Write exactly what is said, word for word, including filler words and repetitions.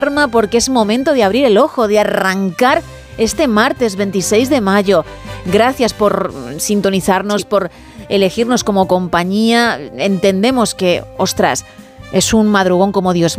porque es momento de abrir el ojo, de arrancar este martes veintiséis de mayo. Gracias por sintonizarnos, sí. por elegirnos como compañía. Entendemos que, ostras, es un madrugón como Dios